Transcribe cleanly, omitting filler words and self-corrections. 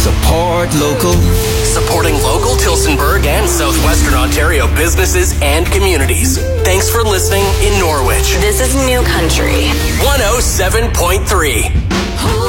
Support local. Supporting local Tillsonburg and Southwestern Ontario businesses and communities. Thanks for listening in Norwich. This is New Country. 107.3.